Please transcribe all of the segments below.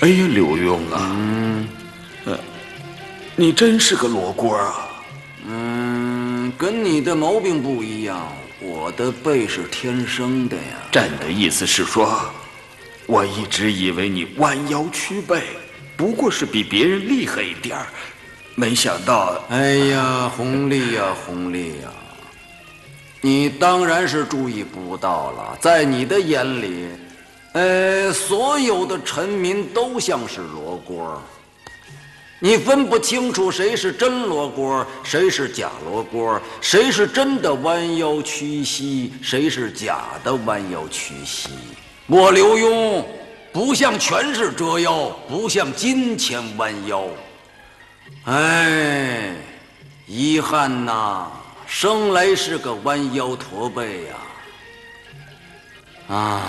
哎呀，柳庸啊，你真是个罗锅啊！ 跟你的毛病不一样，我的背是天生的呀。 朕的意思是说，我一直以为你弯腰屈背，不过是比别人厉害一点儿，没想到…… 哎呀，弘历呀，弘历呀，你当然是注意不到了，在你的眼里，所有的臣民都像是罗锅。你分不清楚谁是真罗锅，谁是假罗锅，谁是真的弯腰屈膝，谁是假的弯腰屈膝。我刘墉不像权势折腰，不像金钱弯腰。哎，遗憾呐，生来是个弯腰驼背呀！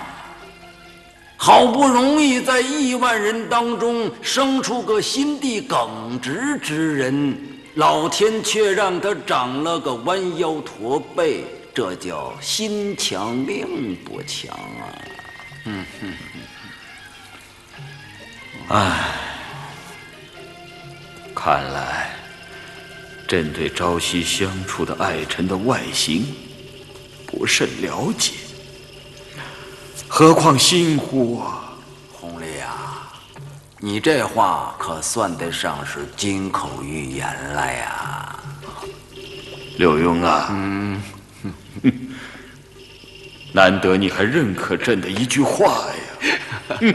好不容易在亿万人当中生出个心地耿直之人，老天却让他长了个弯腰驼背，这叫心强命不强啊！ 看来朕对朝夕相处的爱臣的外形不甚了解，何况心乎啊？ 弘历啊，你这话可算得上是金口玉言了呀！ 柳庸啊，难得你还认可朕的一句话呀！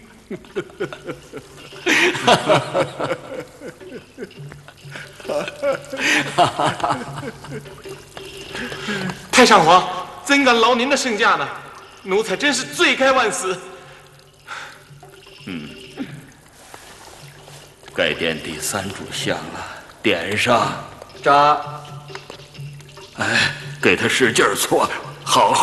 太上皇，怎敢劳您的圣驾呢？奴才真是罪该万死。 该点第三炷香了，点上。 扎。 哎，给他使劲搓，好好